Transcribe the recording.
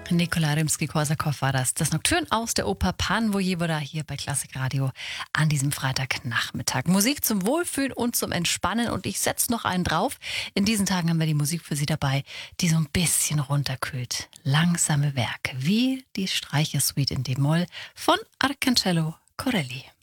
Nicola Rimski-Korsakow war das Nocturne aus der Oper Pan Vojevoda hier bei Klassik Radio an diesem Freitagnachmittag. Musik zum Wohlfühlen und zum Entspannen und ich setze noch einen drauf. In diesen Tagen haben wir die Musik für Sie dabei, die so ein bisschen runterkühlt. Langsame Werke, wie die Streichersuite in D-Moll von Arcangelo Corelli.